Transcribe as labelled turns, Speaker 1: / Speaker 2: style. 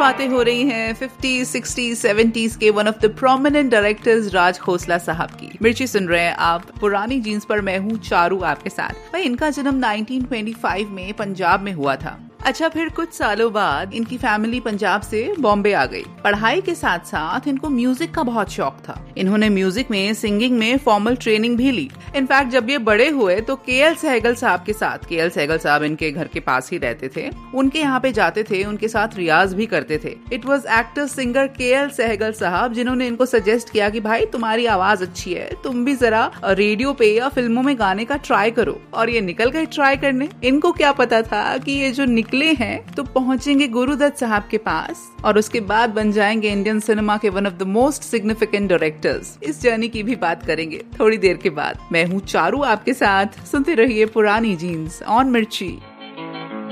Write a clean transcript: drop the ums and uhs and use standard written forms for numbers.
Speaker 1: बातें हो रही हैं 50s, 60s, 70s के one of the prominent directors Raj Khosla साहब की। मिर्ची सुन रहे हैं आप पुरानी जीन्स पर, मैं हूँ चारू आपके साथ। भाई इनका जन्म 1925 में पंजाब में हुआ था। अच्छा, फिर कुछ सालों बाद इनकी फैमिली पंजाब से बॉम्बे आ गई। पढ़ाई के साथ साथ इनको म्यूजिक का बहुत शौक था। इन्होंने म्यूजिक में, सिंगिंग में फॉर्मल ट्रेनिंग भी ली। इनफैक्ट जब ये बड़े हुए तो केएल सहगल साहब के साथ, केएल सहगल साहब इनके घर के पास ही रहते थे, उनके यहाँ पे जाते थे, उनके साथ रियाज भी करते थे। It was actor singer KL Sehgal साहब जिन्होंने इनको सजेस्ट किया कि भाई तुम्हारी आवाज अच्छी है, तुम भी जरा रेडियो पे या फिल्मों में गाने का ट्राई करो। और ये निकल गए ट्राई करने। इनको क्या पता था कि ये जो निकले हैं तो पहुंचेंगे गुरुदत्त साहब के पास और उसके बाद बन जाएंगे इंडियन सिनेमा के one of the most significant directors. इस जर्नी की भी बात करेंगे थोड़ी देर के बाद। मैं हूँ चारू आपके साथ, सुनते रहिए पुरानी जीन्स ऑन मिर्ची।